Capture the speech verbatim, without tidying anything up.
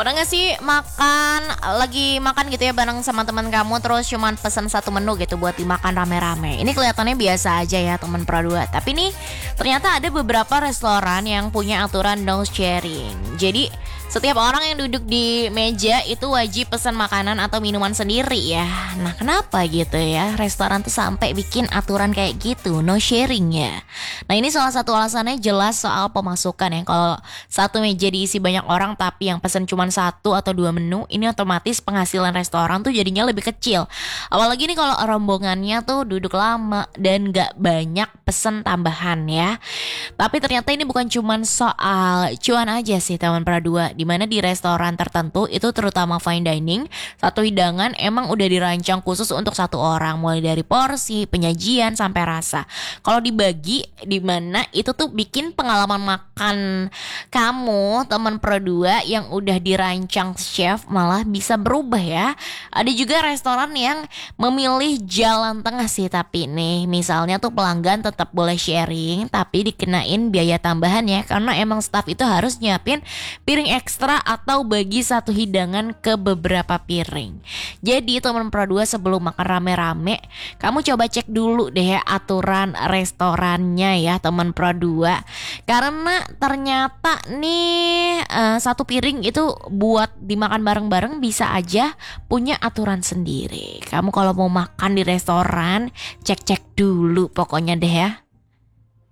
Pernah gak sih makan, lagi makan gitu ya bareng sama teman kamu, terus cuman pesan satu menu gitu buat dimakan rame-rame. Ini kelihatannya biasa aja ya teman perdua, tapi nih ternyata ada beberapa restoran yang punya aturan no sharing. Jadi setiap orang yang duduk di meja itu wajib pesan makanan atau minuman sendiri ya. Nah kenapa gitu ya restoran tuh sampai bikin aturan kayak gitu, no sharing ya. Nah ini salah satu alasannya jelas soal pemasukan ya. Kalau satu meja diisi banyak orang tapi yang pesan cuma satu atau dua menu, ini otomatis penghasilan restoran tuh jadinya lebih kecil. Apalagi nih kalau rombongannya tuh duduk lama dan gak banyak pesan tambahan ya. Tapi ternyata ini bukan cuma soal cuan aja sih teman perdua. Dimana di restoran tertentu itu terutama fine dining, satu hidangan emang udah dirancang khusus untuk satu orang, mulai dari porsi, penyajian sampai rasa. Kalau dibagi dimana itu tuh bikin pengalaman makan kamu teman perdua yang udah dirancang chef malah bisa berubah ya. Ada juga restoran yang memilih jalan tengah sih, tapi nih misalnya tuh pelanggan tetap boleh sharing tapi dikenain biaya tambahan ya, karena emang staff itu harus nyiapin piring ekstra atau bagi satu hidangan ke beberapa piring. Jadi teman perdua sebelum makan rame-rame, kamu coba cek dulu deh ya aturan restorannya ya teman perdua. Karena ternyata nih uh, satu piring itu buat dimakan bareng-bareng bisa aja punya aturan sendiri. Kamu kalau mau makan di restoran, cek-cek dulu pokoknya deh ya.